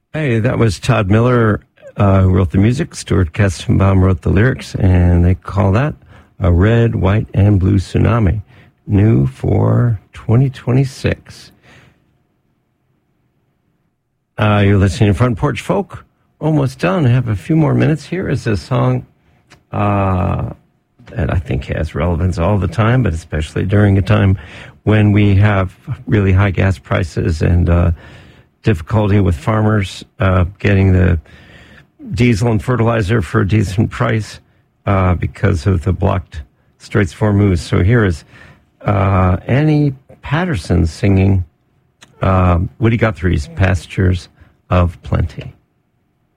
Hey, that was Todd Miller who wrote the music. Stuart Kestenbaum wrote the lyrics, and they call that a red, white, and blue tsunami. New for 2026. You're listening to Front Porch Folk. Almost done. I have a few more minutes. Here is a song that I think has relevance all the time, but especially during a time when we have really high gas prices and difficulty with farmers getting the diesel and fertilizer for a decent price because of the blocked Straits of Hormuz. So here is Annie Patterson singing Woody Guthrie's Pastures of Plenty.